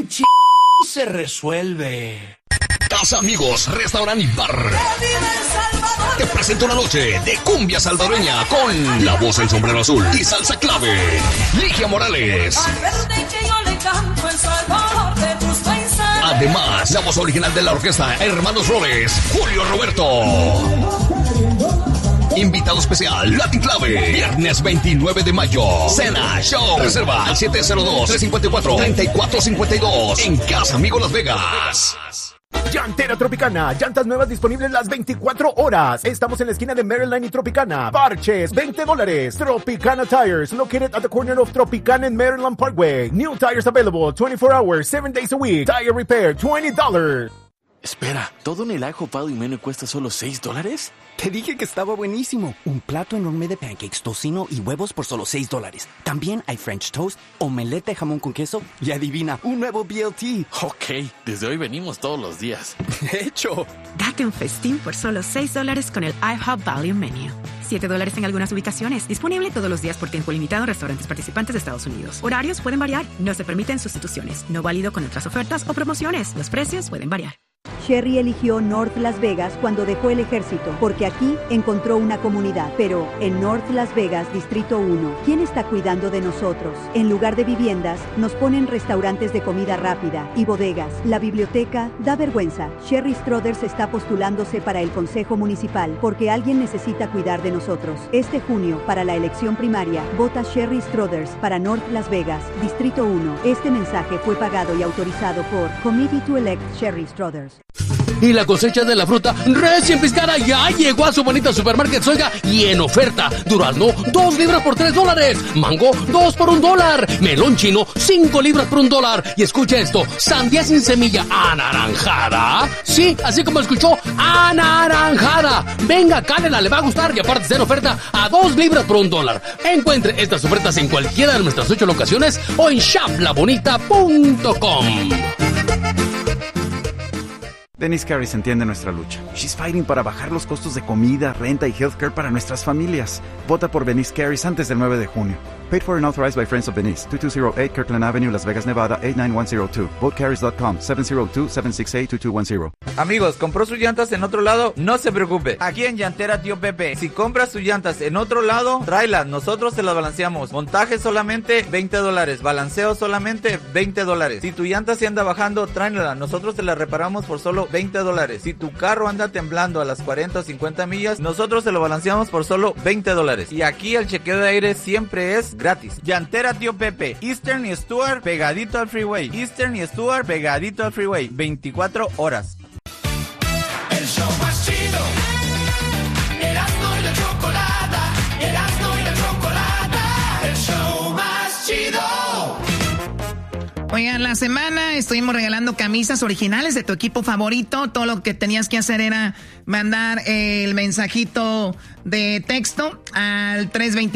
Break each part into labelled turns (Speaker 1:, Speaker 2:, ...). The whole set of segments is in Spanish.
Speaker 1: se resuelve.
Speaker 2: Casa Amigos, Restaurant y Bar te presenta una noche de cumbia salvadoreña con la voz del sombrero azul y salsa clave, Ligia Morales. Además, la voz original de la orquesta Hermanos Flores, Julio Roberto. Invitado especial, Latin Clave, viernes 29 de mayo. Cena, show, reserva al 702-354-3452 en Casa Amigo Las Vegas.
Speaker 3: Llantera Tropicana, llantas nuevas disponibles las 24 horas. Estamos en la esquina de Maryland y Tropicana. Parches, $20. Tropicana Tires, located at the corner of Tropicana and Maryland Parkway. New tires available 24 hours, 7 days a week. Tire repair, $20.
Speaker 4: Espera, ¿todo en el ajo Pado y Menú cuesta solo $6?
Speaker 5: Te dije que estaba buenísimo. Un plato enorme de pancakes, tocino y huevos por solo $6. También hay French toast, omelette de jamón con queso y adivina, un nuevo BLT.
Speaker 4: Ok, desde hoy venimos todos los días.
Speaker 5: De hecho.
Speaker 6: Date un festín por solo $6 con el IHOP Value Menu. $7 en algunas ubicaciones. Disponible todos los días por tiempo limitado en restaurantes participantes de Estados Unidos. Horarios pueden variar. No se permiten sustituciones. No válido con otras ofertas o promociones. Los precios pueden variar.
Speaker 7: Sherry eligió North Las Vegas cuando dejó el ejército, porque aquí encontró una comunidad. Pero en North Las Vegas, Distrito 1, ¿quién está cuidando de nosotros? En lugar de viviendas, nos ponen restaurantes de comida rápida y bodegas. La biblioteca da vergüenza. Sherry Strothers está postulándose para el Consejo Municipal, porque alguien necesita cuidar de nosotros. Este junio, para la elección primaria, vota Sherry Strothers para North Las Vegas, Distrito 1. Este mensaje fue pagado y autorizado por Committee to Elect Sherry Strothers.
Speaker 8: Y la cosecha de la fruta recién piscada ya llegó a su bonita Supermarket Oiga, y en oferta. Durazno, 2 libras por $3. Mango, 2 por $1. Melón chino, 5 libras por $1. Y escucha esto, sandía sin semilla anaranjada. Sí, así como escuchó, anaranjada. Venga, cálela, le va a gustar y aparte está en oferta a 2 libras por $1. Encuentre estas ofertas en cualquiera de nuestras 8 locaciones o en shoplabonita.com.
Speaker 9: Denise Carris entiende nuestra lucha. She's fighting para bajar los costos de comida, renta y healthcare para nuestras familias. Vota por Denise Carris antes del 9 de junio. Paid for and authorized by Friends of Denise. 2208 Kirkland Avenue, Las Vegas, Nevada, 89102. VoteCarris.com, 702-768-2210.
Speaker 10: Amigos, ¿compró sus llantas en otro lado? No se preocupe. Aquí en Llantera Tío Pepe, si compras sus llantas en otro lado, tráelas. Nosotros se las balanceamos. Montaje solamente $20. Balanceo solamente $20. Si tu llanta se anda bajando, tráela. Nosotros te la reparamos por solo $20. Si tu carro anda temblando a las 40 o 50 millas, nosotros se lo balanceamos por solo $20. Y aquí el chequeo de aire siempre es gratis. Llantera Tío Pepe, Eastern y Stuart pegadito al freeway. Eastern y Stuart pegadito al freeway. 24 horas.
Speaker 11: El show más chido. Erasmo y la chocolata. Erasmo y la chocolata. El show más chido.
Speaker 12: Oigan, la semana estuvimos regalando camisas originales de tu equipo favorito. Todo lo que tenías que hacer era mandar el mensajito de texto al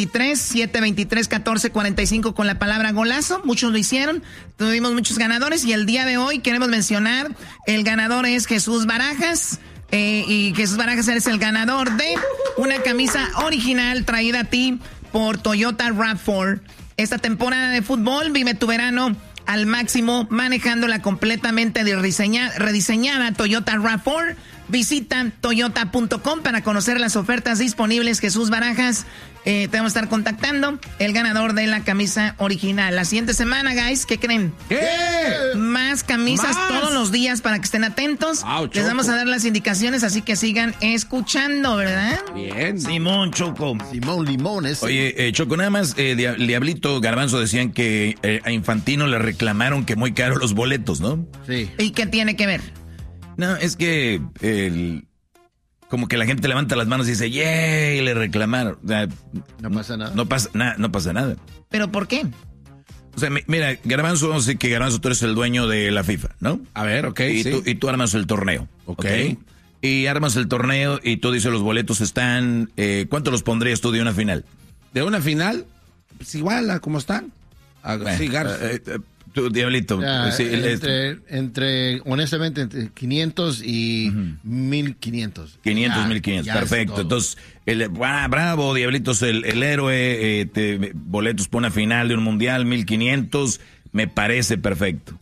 Speaker 12: 323-723-1445 con la palabra golazo. Muchos lo hicieron. Tuvimos muchos ganadores y el día de hoy queremos mencionar, el ganador es Jesús Barajas. Y Jesús Barajas eres el ganador de una camisa original traída a ti por Toyota RAV4. Esta temporada de fútbol, vive tu verano al máximo manejándola completamente rediseñada Toyota RAV4. Visita toyota.com para conocer las ofertas disponibles. Jesús Barajas, te vamos a estar contactando, el ganador de la camisa original. La siguiente semana, guys, ¿qué creen?
Speaker 13: ¿Qué?
Speaker 12: Más camisas todos los días para que estén atentos. Les vamos a dar las indicaciones, así que sigan escuchando, ¿verdad?
Speaker 13: Bien.
Speaker 14: Simón, Choco.
Speaker 13: Simón Limones.
Speaker 14: Oye, Choco, nada más, Diablito, Garbanzo decían que a Infantino le reclamaron que muy caros los boletos, ¿no?
Speaker 13: Sí.
Speaker 12: ¿Y qué tiene que ver?
Speaker 14: No, es que como que la gente levanta las manos y dice, ¡yay! Le reclamaron. O sea,
Speaker 13: no pasa nada.
Speaker 14: No pasa nada.
Speaker 12: ¿Pero por qué?
Speaker 14: O sea, mira, Garbanzo, vamos a decir que Garbanzo, tú eres el dueño de la FIFA, ¿no?
Speaker 13: A ver, ok,
Speaker 14: y tú armas el torneo.
Speaker 13: Ok.
Speaker 14: Y armas el torneo y tú dices los boletos están... ¿cuánto los pondrías tú de una final?
Speaker 13: ¿De una final? Pues igual a como están. Sí, Garza.
Speaker 14: Tú, Diablito.
Speaker 13: Ya, honestamente, entre 500 y 1500.
Speaker 14: 500, 1500, perfecto. Entonces, bravo, Diablitos, el héroe, boletos para una final de un mundial, 1500, me parece perfecto.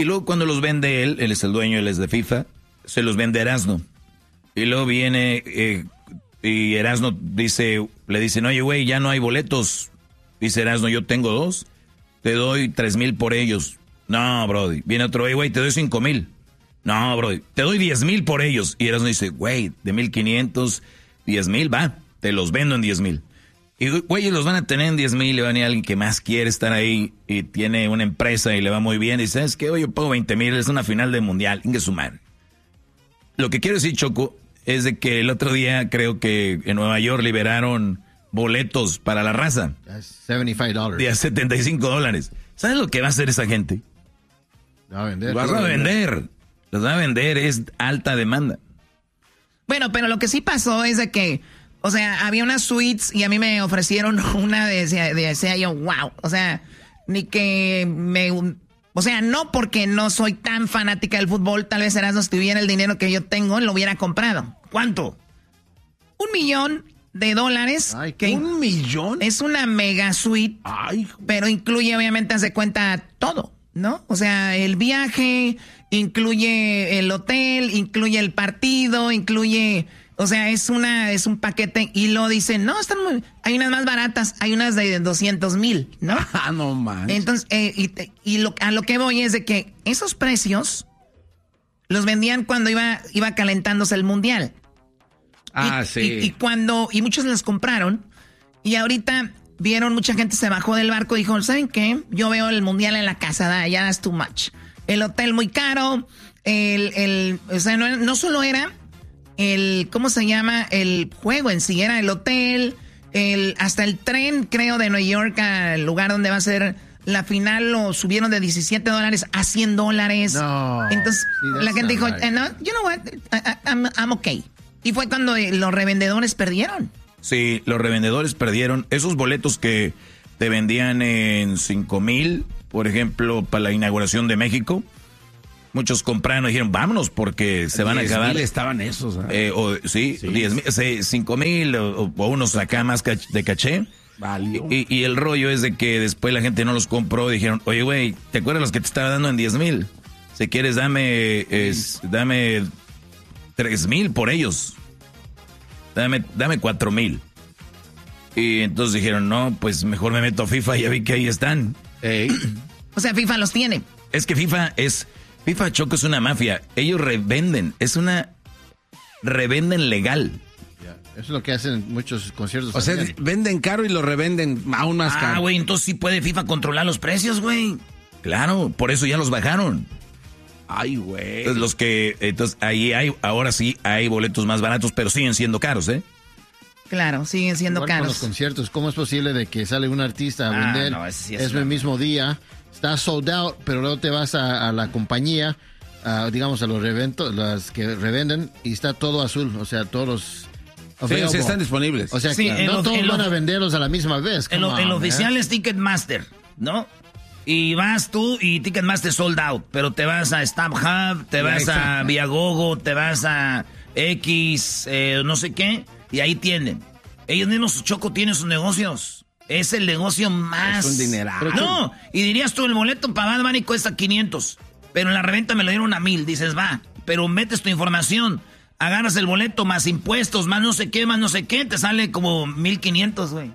Speaker 14: Y luego cuando los vende él es el dueño, él es de FIFA, se los vende Erasno. Y luego viene y Erasno le dicen, oye, güey, ya no hay boletos. Dice Erasno, yo tengo 2, te doy 3,000 por ellos. No, brody. Viene otro, güey, te doy 5,000. No, brody, te doy 10,000 por ellos. Y Erasno dice, güey, de 1,500, 10,000, va, te los vendo en 10,000. Y güey, los van a tener en 10,000, le van a ir a alguien que más quiere estar ahí y tiene una empresa y le va muy bien. Y ¿sabes qué? Oye, yo pago 20,000, es una final de mundial, hay que sumar. Lo que quiero decir, Choco, es de que el otro día creo que en Nueva York liberaron boletos para la raza.
Speaker 15: $75.
Speaker 14: De a $75. ¿Sabes lo que va a hacer esa gente?
Speaker 15: Los va a vender.
Speaker 14: Los va a vender, es alta demanda.
Speaker 12: Bueno, pero lo que sí pasó es de que, o sea, había unas suites y a mí me ofrecieron una decía yo, wow, o sea, ni que o sea, no porque no soy tan fanática del fútbol, tal vez Erasmo, si tuviera el dinero que yo tengo, lo hubiera comprado. ¿Cuánto? $1 millón.
Speaker 15: Ay, ¿1 millón?
Speaker 12: Es una mega suite, pero incluye, obviamente, haz de cuenta todo, ¿no? O sea, el viaje, incluye el hotel, incluye el partido, incluye... O sea, es un paquete y lo dicen, no, hay unas más baratas, hay unas de 200,000, ¿no?
Speaker 13: Ah, no manches.
Speaker 12: Entonces, a lo que voy es de que esos precios los vendían cuando iba calentándose el mundial.
Speaker 13: Sí.
Speaker 12: Y muchos los compraron y ahorita vieron, mucha gente se bajó del barco y dijo, ¿saben qué? Yo veo el mundial en la casa, ya that's too much. El hotel muy caro, o sea, no solo era ¿cómo se llama? El juego en sí, era el hotel, hasta el tren, creo, de Nueva York al lugar donde va a ser la final, lo subieron de $17 a $100.
Speaker 15: No.
Speaker 12: Entonces, la gente dijo, no, you know what, I'm okay. Y fue cuando los revendedores perdieron.
Speaker 14: Sí, los revendedores perdieron. Esos boletos que te vendían en 5,000, por ejemplo, para la inauguración de México, muchos compraron y dijeron, vámonos, porque se van a acabar.
Speaker 13: 10,000 estaban esos.
Speaker 14: Sí. 10,000, 5,000 o unos acá más de caché.
Speaker 13: Valió.
Speaker 14: Y el rollo es de que después la gente no los compró y dijeron, oye, güey, ¿te acuerdas los que te estaba dando en 10,000? Si quieres, dame 3,000 por ellos. Dame 4,000. Y entonces dijeron, no, pues mejor me meto a FIFA y ya vi que ahí están.
Speaker 12: O sea, FIFA los tiene.
Speaker 14: Es que FIFA, Choco, es una mafia. Ellos revenden, revenden legal.
Speaker 15: Eso es lo que hacen muchos conciertos.
Speaker 13: O sea, venden caro y lo revenden aún más caro.
Speaker 14: Ah, güey, entonces sí puede FIFA controlar los precios, güey. Claro, por eso ya los bajaron.
Speaker 13: Ay, güey.
Speaker 14: Entonces ahí ahora sí hay boletos más baratos, pero siguen siendo caros, ¿eh?
Speaker 12: Claro, siguen siendo caros.
Speaker 15: Con los conciertos, ¿cómo es posible de que sale un artista a vender?
Speaker 12: No, sí
Speaker 15: es el mismo día, está sold out, pero luego te vas a la compañía, digamos a los las que revenden, y está todo azul, o sea, todos los...
Speaker 13: Sí, o sea, están disponibles.
Speaker 15: O sea, sí, no todos van a venderlos a la misma vez.
Speaker 16: El oficial es Ticketmaster, ¿no? Y vas tú y Ticketmaster sold out, pero te vas a StubHub, te vas a Viagogo, te vas a X, no sé qué, y ahí tienen. Ellos mismos, Choco, tienen sus negocios. Es el negocio más...
Speaker 13: Es un dineral.
Speaker 16: No, y dirías tú, el boleto para Bad Bunny cuesta 500, pero en la reventa me lo dieron a 1,000. Dices, va, pero metes tu información, agarras el boleto, más impuestos, más no sé qué, te sale como 1,500, güey.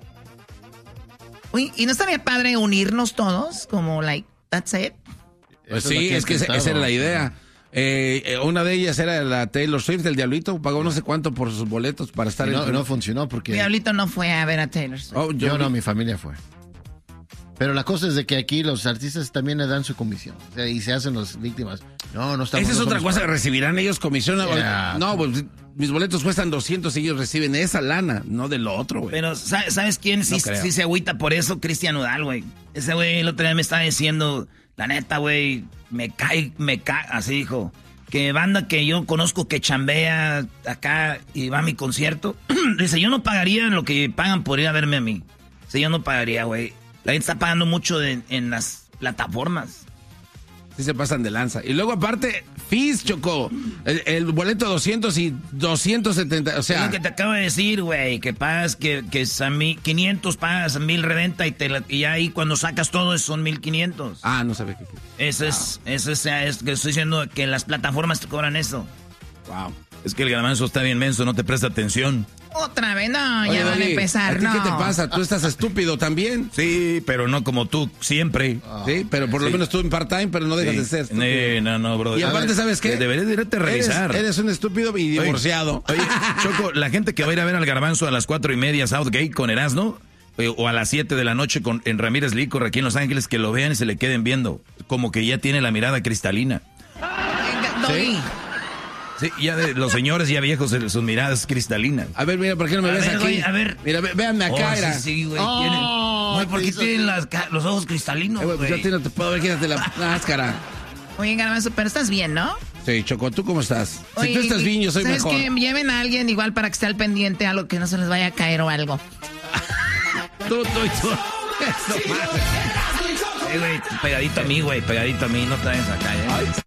Speaker 12: Uy, ¿y no estaría padre unirnos todos? Como, that's it.
Speaker 13: Pues sí, es que esa era la idea. Una de ellas era la Taylor Swift, el Diablito, pagó no sé cuánto por sus boletos para estar
Speaker 15: no funcionó porque...
Speaker 12: Diablito no fue a ver a Taylor Swift.
Speaker 15: Oh, yo no, mi familia fue. Pero la cosa es de que aquí los artistas también le dan su comisión. O sea, y se hacen las víctimas. No estamos...
Speaker 13: Esa es otra cosa,
Speaker 15: para...
Speaker 13: recibirán ellos comisión. No, pues mis boletos cuestan 200 y ellos reciben esa lana, no de lo otro, güey.
Speaker 16: Pero ¿sabes quién sí se agüita por eso? Cristian Nodal, güey. Ese güey el otro día me estaba diciendo, la neta, güey, me cae, así dijo. Que banda que yo conozco que chambea acá y va a mi concierto. Dice, yo no pagaría lo que pagan por ir a verme a mí. Dice, yo no pagaría, güey. La gente está pagando mucho en las plataformas.
Speaker 13: Sí se pasan de lanza. Y luego aparte, fees, Choco. El boleto 200 y 270, o sea...
Speaker 16: Es lo que te acabo de decir, güey, que pagas, que es a 500 pagas, 1000 reventa y ahí cuando sacas todo son 1500.
Speaker 13: Ah, no sabía qué.
Speaker 16: Eso es que estoy diciendo que las plataformas te cobran eso.
Speaker 14: Wow. Es que el garbanzo está bien menso, no te presta atención.
Speaker 12: Otra vez, no, ya van a empezar,
Speaker 13: ¿a ti qué te pasa? Tú estás estúpido también.
Speaker 14: Sí, pero no como tú, siempre.
Speaker 13: Sí, pero por lo menos tú en part-time, pero no dejas de ser estúpido.
Speaker 14: No, bro.
Speaker 13: Y aparte, ¿sabes qué?
Speaker 14: Deberías irte a revisar.
Speaker 13: Eres un estúpido y divorciado.
Speaker 14: Oye, Choco, la gente que va a ir a ver al garbanzo a las 4:30 Southgate con Erasmo, o a las 7 de la noche en Ramírez Licor aquí en Los Ángeles, que lo vean y se le queden viendo. Como que ya tiene la mirada cristalina.
Speaker 12: ¿Sí?
Speaker 14: Sí, ya de los señores ya viejos, sus miradas cristalinas.
Speaker 13: A ver, mira, ¿por qué no me ves aquí?
Speaker 16: Güey, a ver.
Speaker 13: Mira, véanme acá, era.
Speaker 16: Sí, güey. ¿Por qué tienen los ojos cristalinos, güey?
Speaker 13: Pues yo a ti no te puedo ver, quítate la máscara.
Speaker 12: Oye, Garbanzo, pero estás bien, ¿no?
Speaker 13: Sí, Choco, ¿tú cómo estás?
Speaker 12: Oye,
Speaker 13: si tú estás bien, yo soy
Speaker 12: ¿sabes
Speaker 13: mejor.
Speaker 12: ¿Sabes qué? Lleven a alguien igual para que esté al pendiente, algo que no se les vaya a caer o algo.
Speaker 16: Tú. Güey, pegadito a mí, no te vayas acá,